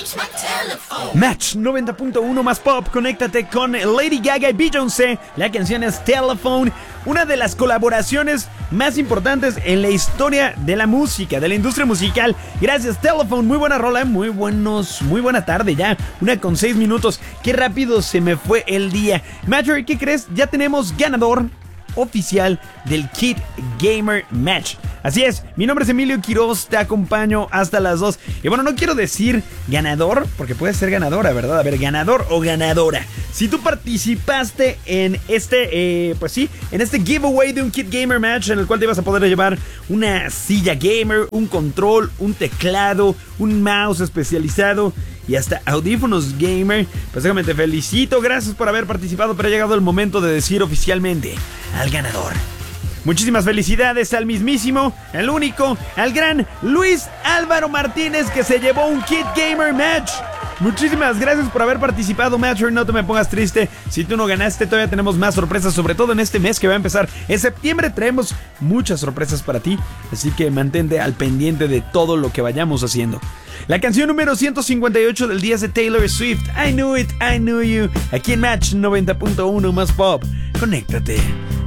Match 90.1 más pop, conéctate con Lady Gaga y Beyoncé. La canción es Telephone, una de las colaboraciones más importantes en la historia de la música, de la industria musical. Gracias, Telephone, muy buena rola, muy buena tarde ya, 1:06. Qué rápido se me fue el día. Matcher, ¿qué crees? Ya tenemos ganador oficial del Kid Gamer Match. Así es, mi nombre es Emilio Quiroz, te acompaño hasta las 2. Y bueno, no quiero decir ganador, porque puede ser ganadora, ¿verdad? A ver, ganador o ganadora. Si tú participaste en este giveaway de un Kid Gamer Match, en el cual te ibas a poder llevar una silla gamer, un control, un teclado, un mouse especializado y hasta audífonos gamer, pues déjame te felicito, gracias por haber participado, pero ha llegado el momento de decir oficialmente al ganador. Muchísimas felicidades al mismísimo, al único, al gran Luis Álvaro Martínez, que se llevó un Kid Gamer Match. Muchísimas gracias por haber participado, Matcher. No te me pongas triste si tú no ganaste. Todavía tenemos más sorpresas, sobre todo en este mes que va a empezar. En septiembre traemos muchas sorpresas para ti, así que mantente al pendiente de todo lo que vayamos haciendo. La canción número 158 del día es de Taylor Swift, I Knew It, I Knew You, aquí en Match 90.1 más pop. Conéctate.